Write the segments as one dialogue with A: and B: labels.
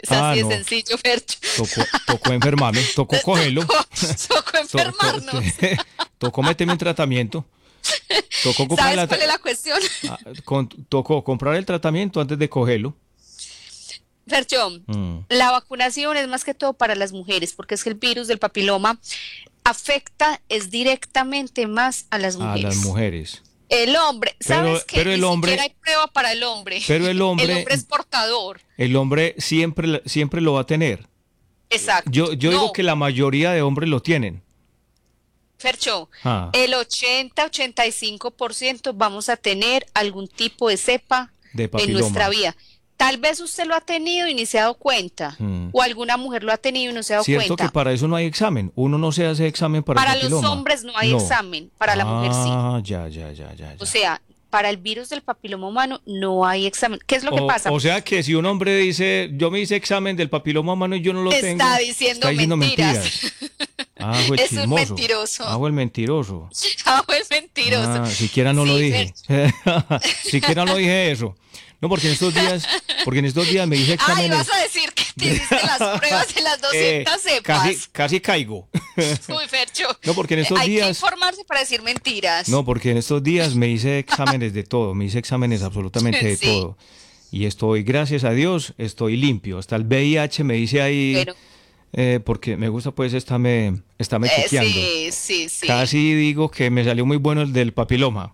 A: Es así de
B: No,
A: sencillo, Fercho.
B: tocó enfermarme, tocó cogerlo,
A: Tocó enfermarnos.
B: tocó meterme en tratamiento, tocó comprar
A: ¿Sabes cuál es la cuestión?
B: tocó comprar el tratamiento antes de cogerlo.
A: Fercho,
B: Mm,
A: la vacunación es más que todo para las mujeres, porque es que el virus del papiloma afecta es directamente más a las
B: a las
A: mujeres.
B: mujeres.
A: El hombre,
B: Pero,
A: ¿sabes qué?
B: pero
A: Ni
B: el
A: siquiera
B: hombre,
A: hay prueba para el hombre.
B: pero el
A: El
B: hombre,
A: hombre es portador.
B: el hombre siempre, siempre lo va a tener.
A: Exacto.
B: Yo digo
A: No,
B: que la mayoría de hombres lo tienen.
A: Fercho,
B: Ah,
A: el 80-85% vamos a tener algún tipo de cepa
B: de
A: en nuestra
B: papiloma.
A: vida. Tal vez usted lo ha tenido y ni se ha dado cuenta,
B: Mm.
A: o alguna mujer lo ha tenido y no se ha dado
B: Cierto que
A: cuenta.
B: para eso no hay examen. Uno no se hace examen para el
A: Para los
B: papiloma.
A: hombres no hay
B: No.
A: examen, para la mujer sí.
B: Ah, ya, ya, ya, ya,
A: O
B: ya.
A: sea, para el virus del papiloma humano no hay examen. ¿Qué es lo que pasa?
B: O sea que si un hombre dice, yo me hice examen del papiloma humano y yo no lo
A: Está
B: tengo, está
A: diciendo
B: diciendo
A: mentiras.
B: mentiras. Ah, fue
A: Es un
B: chismoso.
A: mentiroso.
B: Fue el mentiroso.
A: Es mentiroso.
B: Ah, siquiera no lo
A: Sí,
B: dije. Siquiera no dije eso. No, porque en estos días me hice
A: Ay, vas
B: exámenes.
A: a decir que te hiciste las pruebas de las 200
B: Casi,
A: cepas.
B: casi caigo.
A: Uy, Fercho,
B: No, porque en estos
A: hay que
B: días,
A: informarse para decir mentiras.
B: no, porque en estos días me hice exámenes de todo, me hice exámenes absolutamente de
A: Sí,
B: todo. Y estoy, gracias a Dios, estoy limpio. Hasta el VIH me hice ahí,
A: pero
B: porque me gusta pues estarme chequeando.
A: sí, sí, sí.
B: Casi digo que me salió muy bueno el del papiloma.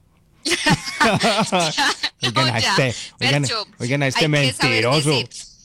A: No, ya, Fercho,
B: Oigan a este
A: hay que saber
B: mentiroso.
A: decir.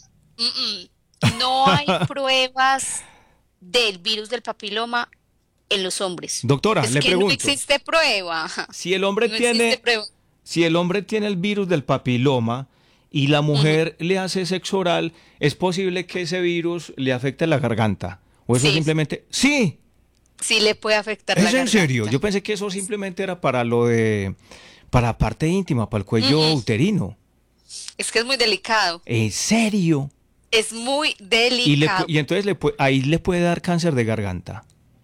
A: No hay pruebas del virus del papiloma en los hombres.
B: Doctora,
A: Es
B: le
A: que no
B: pregunto,
A: existe prueba.
B: si el hombre
A: No existe
B: tiene,
A: prueba.
B: si el hombre tiene el virus del papiloma y la
A: Ujú.
B: mujer le hace sexo oral, ¿es posible que ese virus le afecte la garganta? ¿O eso
A: Sí,
B: simplemente... Sí,
A: sí le puede afectar la
B: es en serio.
A: garganta.
B: Yo pensé que eso simplemente era para lo de... para la parte íntima, para el cuello
A: Ujú.
B: uterino.
A: Es que es muy delicado.
B: ¿En serio?
A: Es muy
B: Y
A: delicado.
B: entonces ahí le puede dar cáncer de garganta,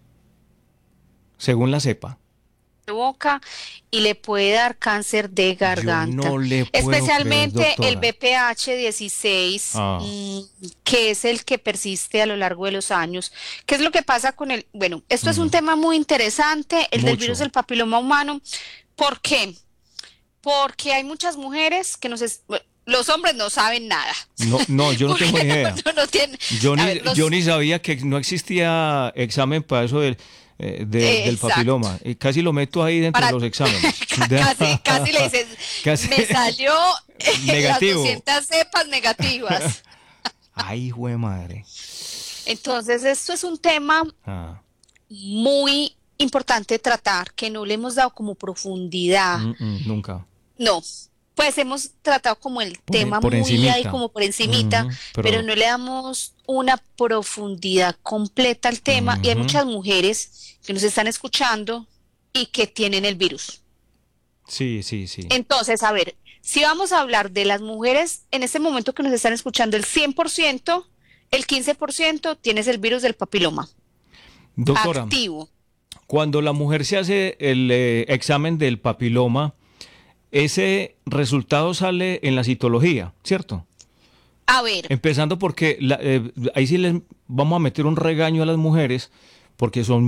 B: según la cepa.
A: Boca y le puede dar cáncer de
B: Yo
A: garganta,
B: no le puedo creer,
A: especialmente el
B: doctora.
A: BPH 16,
B: Ah,
A: que es el que persiste a lo largo de los años. ¿Qué es lo que pasa con el? Bueno, esto es un
B: mm,
A: tema muy interesante, el del virus
B: mucho.
A: del papiloma humano. ¿Por qué? Porque hay muchas mujeres que bueno, los hombres no saben nada.
B: No, no, yo no
A: Porque
B: tengo ni idea.
A: no tienen,
B: Yo
A: a
B: ni,
A: ver,
B: yo ni sabía que no existía examen para eso del
A: exacto.
B: papiloma. Y casi lo meto ahí dentro de
A: Para
B: los exámenes.
A: casi le dices,
B: Casi
A: me salió las
B: negativo.
A: 200 cepas negativas.
B: Ay, jue madre.
A: Entonces, esto es un tema
B: Ah,
A: muy importante de tratar, que no le hemos dado como profundidad.
B: nunca.
A: No, pues hemos tratado como el tema
B: Por
A: muy ahí,
B: encimita.
A: como por encimita,
B: Ujú,
A: pero
B: pero,
A: no le damos una profundidad completa al tema. Y hay
B: ujú,
A: muchas mujeres que nos están escuchando y que tienen el virus.
B: sí, sí, sí.
A: Entonces, a ver, si vamos a hablar de las mujeres en este momento que nos están escuchando, el 100%, el 15% tienes el virus del papiloma
B: Doctora,
A: activo.
B: cuando la mujer se hace el examen del papiloma, ese resultado sale en la citología, ¿cierto?
A: A ver,
B: Empezando porque ahí sí les vamos a meter un regaño a las mujeres porque son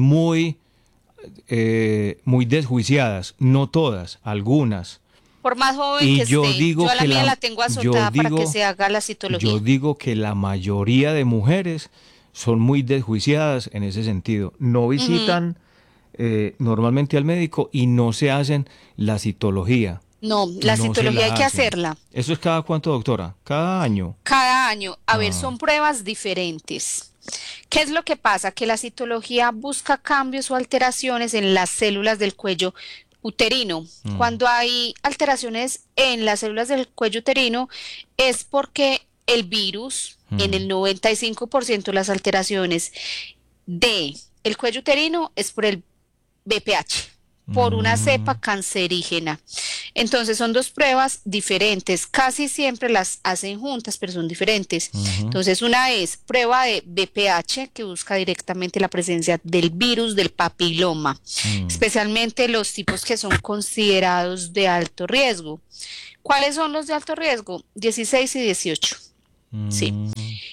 B: muy desjuiciadas, no todas, algunas.
A: por más joven que
B: Y yo
A: esté, yo
B: digo
A: a la
B: que
A: mía
B: la,
A: la tengo
B: yo
A: azotada para que
B: digo,
A: se haga la
B: yo
A: citología.
B: digo que la mayoría de mujeres son muy desjuiciadas en ese sentido. No
A: Ujú.
B: visitan normalmente al médico y no se hacen la citología.
A: No, la
B: No se
A: citología hay
B: la
A: que
B: hacen.
A: hacerla
B: ¿Eso es cada cuánto, doctora? Cada año.
A: cada año. A ver,
B: Ah,
A: son pruebas diferentes. ¿Qué es lo que pasa? Que la citología busca cambios o alteraciones en las células del cuello uterino.
B: mm,
A: Cuando hay alteraciones en las células del cuello uterino es porque el virus, en
B: mm,
A: el 95% de las alteraciones de el cuello uterino es por el BPH, por una cepa
B: mm,
A: cancerígena. Entonces son dos pruebas diferentes, casi siempre las hacen juntas, pero son diferentes.
B: ujú,
A: Entonces una es prueba de BPH que busca directamente la presencia del virus del papiloma,
B: mm,
A: especialmente los tipos que son considerados de alto riesgo. ¿Cuáles son los de alto riesgo? 16 y 18. Sí.
B: mm,
A: Y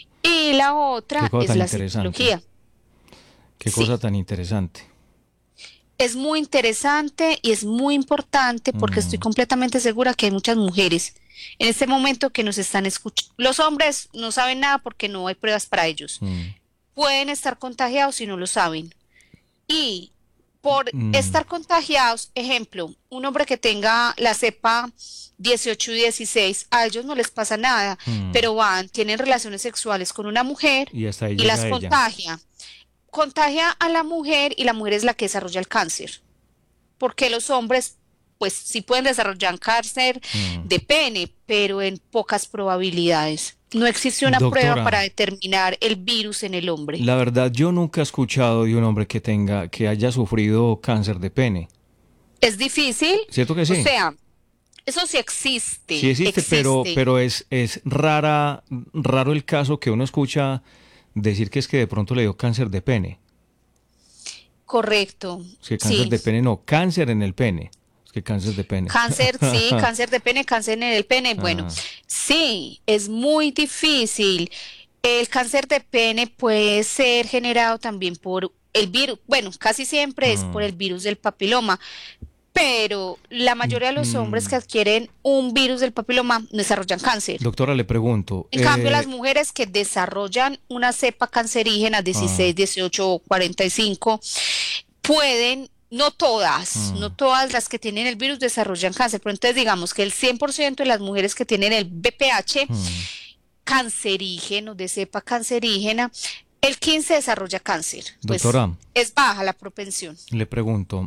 A: Y la
B: Qué
A: otra
B: cosa
A: es
B: tan
A: la
B: interesante.
A: citología.
B: Qué
A: Sí,
B: cosa tan interesante.
A: es muy interesante y es muy importante porque estoy
B: Mm,
A: completamente segura que hay muchas mujeres en este momento que nos están escuchando. Los hombres no saben nada porque no hay pruebas para ellos.
B: mm,
A: Pueden estar contagiados si no lo saben. Y por
B: mm,
A: estar contagiados, ejemplo, un hombre que tenga la cepa 18 y 16, a ellos no les pasa nada,
B: mm.
A: pero van, tienen relaciones sexuales con una mujer
B: Y hasta ahí
A: y las
B: llega ella.
A: contagia. Contagia a la mujer y la mujer es la que desarrolla el cáncer. Porque los hombres, pues sí pueden desarrollar cáncer
B: Mm.
A: de pene, pero en pocas probabilidades. No existe una prueba
B: Doctora,
A: para determinar el virus en el hombre.
B: la verdad yo nunca he escuchado de un hombre que haya sufrido cáncer de pene.
A: Es difícil,
B: ¿Cierto que
A: o
B: sí?
A: sea, eso sí
B: Sí
A: existe,
B: existe,
A: existe,
B: pero es raro el caso que uno escucha decir que es que de pronto le dio cáncer de pene.
A: correcto,
B: Es que cáncer
A: sí.
B: de pene no, cáncer en el pene. Es que cáncer de pene.
A: Cáncer, sí, cáncer de pene, cáncer en el pene. Bueno,
B: Ah,
A: sí, es muy difícil. El cáncer de pene puede ser generado también por el virus, bueno, casi siempre es por
B: mm,
A: el virus del papiloma, pero la mayoría de los hombres que
B: mm.
A: adquieren un virus del papiloma no desarrollan cáncer.
B: Doctora, le pregunto,
A: En cambio, las mujeres que desarrollan una cepa cancerígena
B: ah,
A: 16, 18 o 45 pueden, no todas, no
B: mm,
A: todas las que tienen el virus desarrollan cáncer, pero entonces digamos que el 100% de las mujeres que tienen el BPH
B: mm.
A: cancerígeno, de cepa cancerígena, el 15 desarrolla cáncer, pues
B: Doctora,
A: es baja la propensión.
B: le pregunto,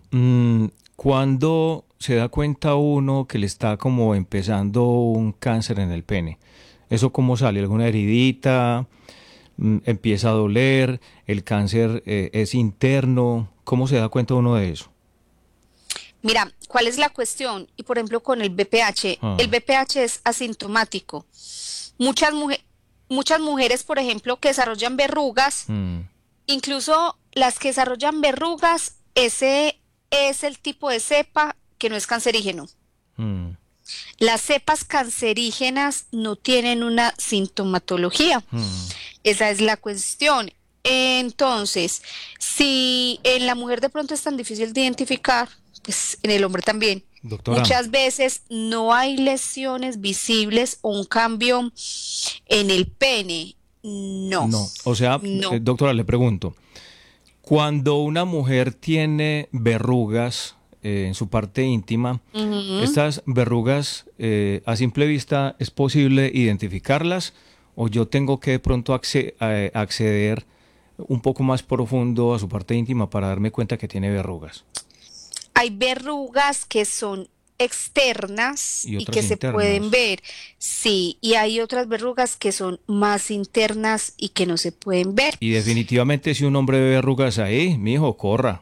B: ¿cuándo se da cuenta uno que le está como empezando un cáncer en el pene? ¿Eso cómo sale? ¿Alguna heridita? ¿Empieza a doler? ¿El cáncer es interno? ¿Cómo se da cuenta uno de eso?
A: Mira, ¿cuál es la cuestión? Y por ejemplo, con el
B: Ah,
A: BPH es asintomático. Muchas, muchas mujeres, por ejemplo, que desarrollan verrugas,
B: mm,
A: incluso las que desarrollan verrugas, ese es el tipo de cepa que no es cancerígeno.
B: mm,
A: Las cepas cancerígenas no tienen una sintomatología.
B: mm.
A: Esa es la cuestión. Entonces, si en la mujer de pronto es tan difícil de identificar, pues en el hombre también.
B: Doctora,
A: Muchas veces no hay lesiones visibles o un cambio en el pene. No,
B: no. O sea,
A: no.
B: doctora, le pregunto, cuando una mujer tiene verrugas en su parte íntima,
A: Ujú.
B: estas verrugas a simple vista es posible identificarlas o yo tengo que de pronto acceder un poco más profundo a su parte íntima para darme cuenta que tiene verrugas
A: Hay verrugas que son externas
B: y
A: y
B: otras
A: que se pueden
B: internas.
A: ver, sí, y hay otras verrugas que son más internas y que no se pueden ver.
B: Y definitivamente si un hombre ve verrugas ahí, mi hijo, corra.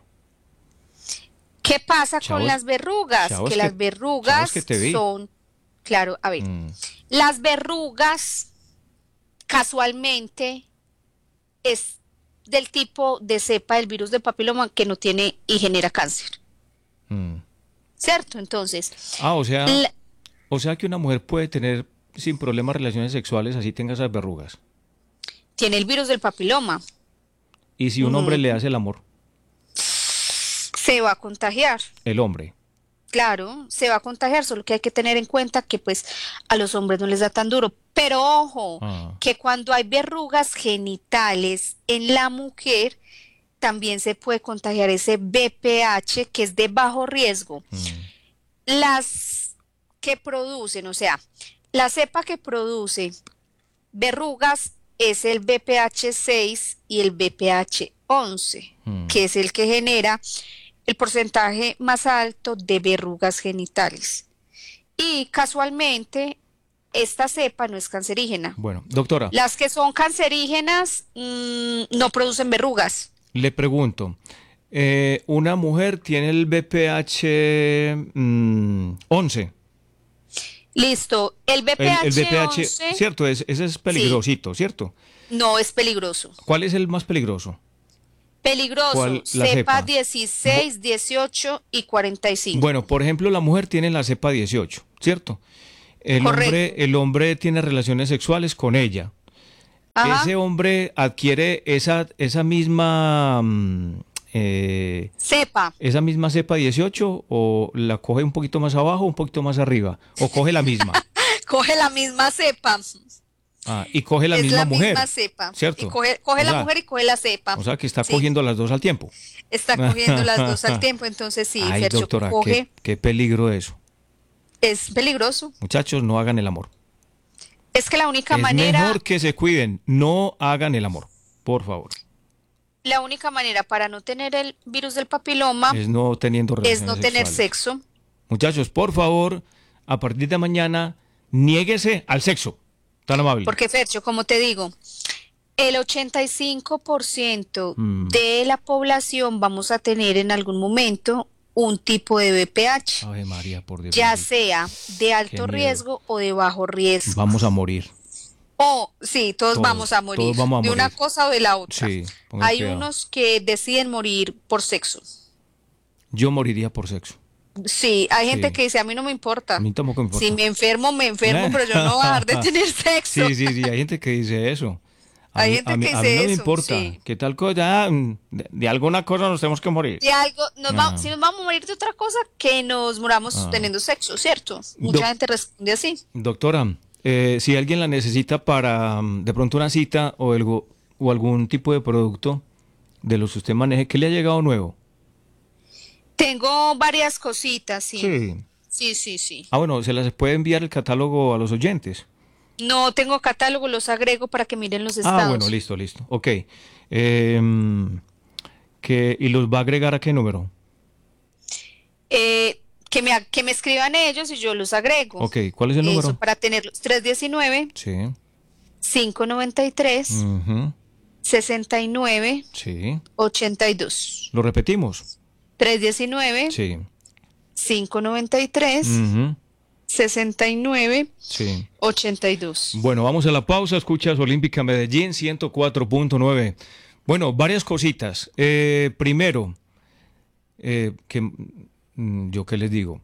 A: ¿Qué pasa con
B: Chavos,
A: las verrugas? Que
B: chavos
A: las
B: chavos que
A: verrugas
B: te vi.
A: son, claro, a ver,
B: Mm,
A: las verrugas casualmente es del tipo de cepa del virus del papiloma que no tiene y genera cáncer,
B: mm.
A: ¿cierto? Entonces,
B: Ah,
A: la-
B: o sea que una mujer puede tener sin problemas relaciones sexuales así tenga esas verrugas.
A: tiene el virus del papiloma,
B: Y si un hombre
A: ujú,
B: le hace el amor,
A: se va a contagiar.
B: el hombre.
A: Claro, se va a contagiar, solo que hay que tener en cuenta que pues a los hombres no les da tan duro. Pero ojo,
B: Ah,
A: que cuando hay verrugas genitales en la mujer, también se puede contagiar ese BPH que es de bajo riesgo.
B: mm,
A: Las que producen, o sea, la cepa que produce verrugas es el BPH 6 y el BPH 11,
B: mm.
A: que es el que genera el porcentaje más alto de verrugas genitales. Y casualmente, esta cepa no es cancerígena.
B: Bueno, doctora,
A: Las que son cancerígenas no producen verrugas.
B: le pregunto, una mujer tiene el BPH 11.
A: Listo, el
B: El
A: BPH
B: BPH,
A: 11
B: cierto, ese es
A: sí,
B: peligrosito, ¿cierto?
A: no es peligroso.
B: ¿Cuál es el más peligroso?
A: Peligroso,
B: ¿Cuál la
A: cepa
B: cepa? Bu-
A: 16, 18 y 45.
B: bueno, por ejemplo, la mujer tiene la cepa 18, ¿cierto?
A: Correcto.
B: El hombre tiene relaciones sexuales con ella.
A: Ajá,
B: ese hombre adquiere esa misma,
A: cepa.
B: esa misma cepa 18 o la coge un poquito más abajo, un poquito más arriba, o coge la misma.
A: Coge la misma cepa.
B: Ah, y coge la
A: Es
B: misma
A: la misma
B: mujer,
A: cepa. Y
B: ¿cierto?
A: coge
B: O
A: la
B: sea,
A: mujer y coge la cepa.
B: o sea que está
A: Sí,
B: cogiendo las dos al tiempo.
A: está cogiendo las dos al tiempo. Entonces sí,
B: Ay,
A: Fercho,
B: doctora,
A: coge.
B: qué peligro eso.
A: Es peligroso.
B: Muchachos, no hagan el amor.
A: Es que la única
B: Es
A: manera,
B: mejor que se cuiden, no hagan el amor, por favor.
A: la única manera para no tener el virus del papiloma
B: Es no teniendo
A: es no
B: relaciones
A: tener
B: sexuales.
A: sexo.
B: Muchachos, por favor, a partir de mañana, niéguese al sexo. Tan amable.
A: Porque, Fercho, como te digo, el 85%
B: Mm,
A: de la población vamos a tener en algún momento un tipo de VPH,
B: Ave María, por Dios
A: ya
B: bendito.
A: sea de
B: Qué
A: alto
B: miedo.
A: riesgo o de bajo riesgo.
B: Vamos a morir.
A: O sí, todos vamos
B: Todos,
A: a
B: todos
A: morir,
B: vamos a
A: de una
B: morir.
A: cosa o de la otra.
B: Sí, pongan
A: Hay
B: cuidado.
A: unos que deciden morir por sexo.
B: Yo moriría por sexo.
A: Sí, hay gente
B: Sí,
A: que dice, a mí no me
B: a
A: importa.
B: mí tampoco me
A: Si
B: importa.
A: me enfermo, pero yo no voy a dejar de tener sexo.
B: Sí, sí, sí, hay gente que dice eso.
A: Hay gente que
B: A mí
A: dice
B: no me
A: eso,
B: importa.
A: sí.
B: ¿Qué tal cosa? De alguna cosa nos tenemos que morir.
A: De algo,
B: Ah,
A: si nos vamos a morir de otra cosa, que nos muramos
B: ah.
A: teniendo sexo, ¿cierto? Mucha
B: Doc-
A: gente responde así.
B: doctora, si alguien la necesita para de pronto una cita o algún tipo de producto de los que usted maneje, ¿qué le ha llegado nuevo?
A: Tengo varias cositas, sí.
B: Sí.
A: Sí, sí, sí.
B: Ah, bueno, se las puede enviar el catálogo a los oyentes.
A: No tengo catálogo, los agrego para que miren los
B: Ah, bueno,
A: estados.
B: listo, listo. Ok. Em, ¿Y los va a agregar a qué número?
A: Que me escriban ellos y yo los agrego.
B: Ok, ¿cuál es el
A: Eso,
B: número?
A: para tenerlos. 319
B: Sí.
A: 593
B: Ujú,
A: 69
B: sí.
A: 82.
B: ¿Lo repetimos?
A: 319
B: Sí.
A: 593
B: Ujú,
A: 69
B: sí.
A: 82.
B: Bueno, vamos a la pausa. Escuchas Olímpica Medellín 104.9. Bueno, varias cositas. Primero, ¿yo qué les digo?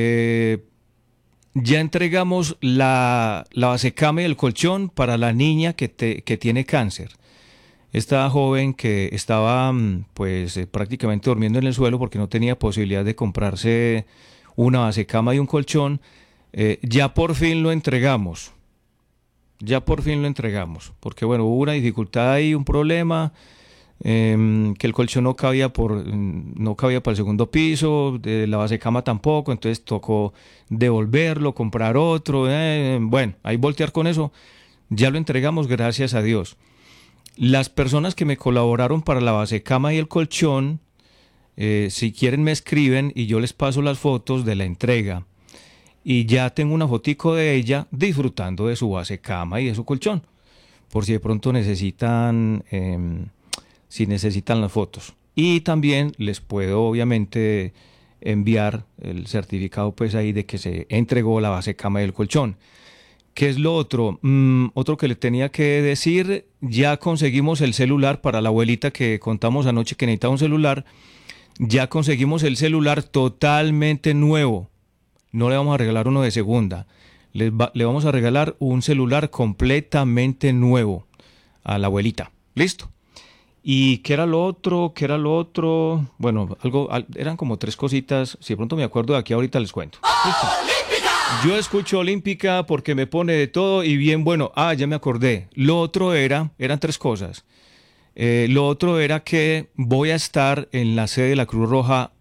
B: Ya entregamos la basecama y el colchón para la niña que tiene cáncer. Esta joven que estaba pues prácticamente durmiendo en el suelo porque no tenía posibilidad de comprarse una basecama y un colchón, ya por fin lo entregamos. Ya por fin lo entregamos. Porque bueno, hubo una dificultad ahí, un problema, que el colchón no cabía para el segundo piso, de la basecama tampoco, entonces tocó devolverlo, comprar otro, bueno, ahí voltear con eso. Ya lo entregamos, gracias a Dios. Las personas que me colaboraron para la basecama y el colchón, si quieren me escriben y yo les paso las fotos de la entrega. Y ya tengo una fotico de ella disfrutando de su basecama y de su colchón. Por si de pronto necesitan, si necesitan las fotos. Y también les puedo obviamente enviar el certificado pues ahí de que se entregó la basecama y el colchón. ¿Qué es lo otro? Otro que le tenía que decir, ya conseguimos el celular para la abuelita que contamos anoche que necesitaba un celular. Ya conseguimos el celular totalmente nuevo. No le vamos a regalar uno de segunda. Le vamos a regalar un celular completamente nuevo a la abuelita. ¿Listo? ¿Y qué era lo otro? ¿Qué era lo otro? Bueno, eran como tres cositas. Si de pronto me acuerdo de aquí ahorita les cuento. ¿Listo? Yo escucho Olímpica porque me pone de todo y bien bueno. Ah, ya me acordé. Lo otro eran tres cosas. Lo otro era que voy a estar en la sede de la Cruz Roja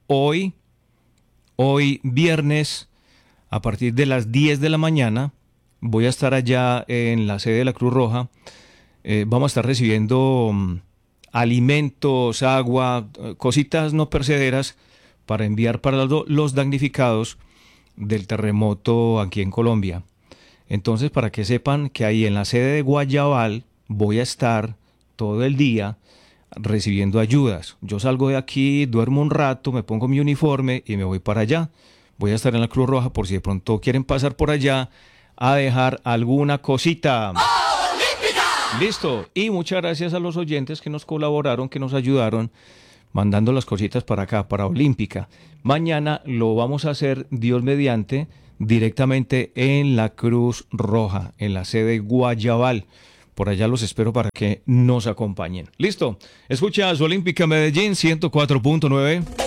B: hoy viernes, a partir de las 10 de la mañana. Voy a estar allá en la sede de la Cruz Roja. Vamos a estar recibiendo alimentos, agua, cositas no percederas para enviar para los damnificados del terremoto aquí en Colombia. Entonces, para que sepan que ahí en la sede de Guayabal voy a estar todo el día recibiendo ayudas. Yo salgo de aquí, duermo un rato, me pongo mi uniforme y me voy para allá. Voy a estar en la Cruz Roja por si de pronto quieren pasar por allá a dejar alguna cosita. Listo. Y muchas gracias a los oyentes que nos colaboraron, que nos ayudaron mandando las cositas para acá, para Olímpica. Mañana lo vamos a hacer, Dios mediante, directamente en la Cruz Roja, en la sede Guayabal. Por allá los espero para que nos acompañen. Listo. Escucha su Olímpica Medellín 104.9.